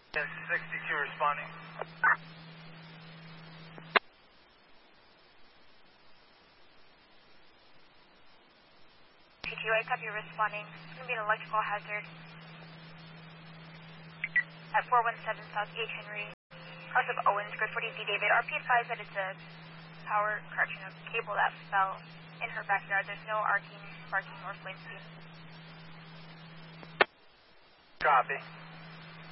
1062 responding. TTY, copy responding. It's going to be an electrical hazard at 417 South H. Henry. House of Owens, grid 40D David. RP advised that it's a power correction of cable that fell in her backyard. There's no arcing, sparking, or flame steam. Copy.